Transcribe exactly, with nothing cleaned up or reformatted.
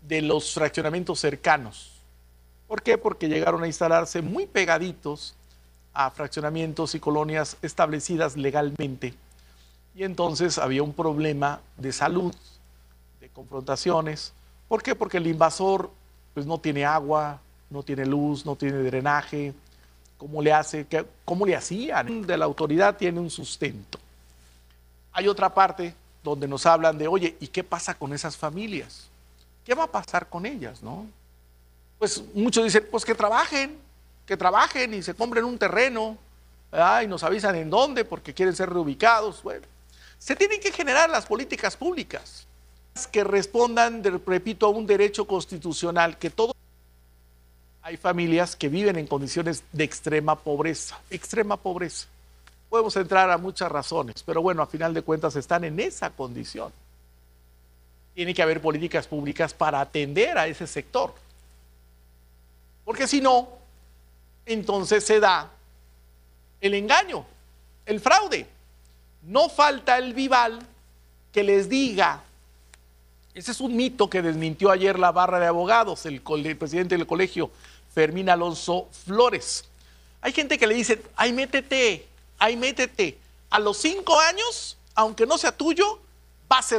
de los fraccionamientos cercanos. ¿Por qué? Porque llegaron a instalarse muy pegaditos a fraccionamientos y colonias establecidas legalmente. Y entonces había un problema de salud, de confrontaciones. ¿Por qué? Porque el invasor pues, no tiene agua, no tiene luz, no tiene drenaje. ¿Cómo le hace? ¿Cómo le hacían? De la autoridad tiene un sustento. Hay otra parte donde nos hablan de, oye, ¿y qué pasa con esas familias? ¿Qué va a pasar con ellas, no? Pues muchos dicen, pues que trabajen, que trabajen y se compren un terreno, ¿verdad? Y nos avisan en dónde porque quieren ser reubicados. Bueno, se tienen que generar las políticas públicas que respondan, repito, a un derecho constitucional que todo. Hay familias que viven en condiciones de extrema pobreza, extrema pobreza. Podemos entrar a muchas razones, pero bueno, a final de cuentas están en esa condición. Tiene que haber políticas públicas para atender a ese sector. Porque si no, entonces se da el engaño, el fraude. No falta el vival que les diga, ese es un mito que desmintió ayer la barra de abogados, el, el presidente del colegio, Fermín Alonso Flores. Hay gente que le dice, ay, métete, ay, métete. A los cinco años, aunque no sea tuyo, va a ser